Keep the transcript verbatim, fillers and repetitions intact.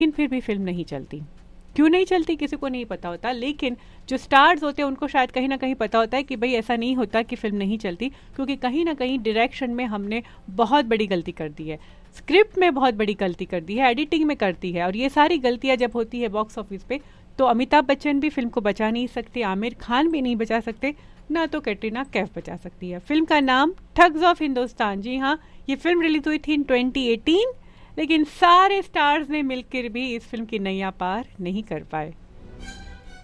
लेकिन फिर भी फिल्म नहीं चलती। क्यों नहीं चलती किसी को नहीं पता होता, लेकिन जो स्टार्स होते हैं उनको शायद कहीं ना कहीं पता होता है कि भाई ऐसा नहीं होता कि फिल्म नहीं चलती, क्योंकि कहीं ना कहीं डायरेक्शन में हमने बहुत बड़ी गलती कर दी है, स्क्रिप्ट में बहुत बड़ी गलती कर दी है, एडिटिंग में करती है। और ये सारी गलतियां जब होती है बॉक्स ऑफिस पे, तो अमिताभ बच्चन भी फिल्म को बचा नहीं सकते, आमिर खान भी नहीं बचा सकते, ना तो कैटरीना कैफ बचा सकती है। फिल्म का नाम ठग्स ऑफ हिंदुस्तान। जी हाँ, ये फिल्म रिलीज हुई थी इन ट्वेंटी एटीन, लेकिन सारे स्टार्स ने मिलकर भी इस फिल्म की नैया पार नहीं कर पाए।